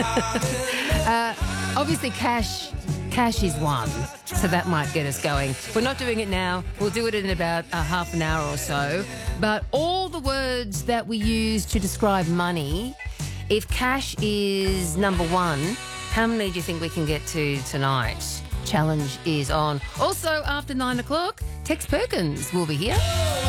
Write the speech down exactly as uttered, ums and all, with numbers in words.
uh, obviously, cash. Cash is one, so that might get us going. We're not doing it now. We'll do it in about a half an hour or so. But all the words that we use to describe money, if cash is number one, how many do you think we can get to tonight? Challenge is on. Also, after nine o'clock, Tex Perkins will be here.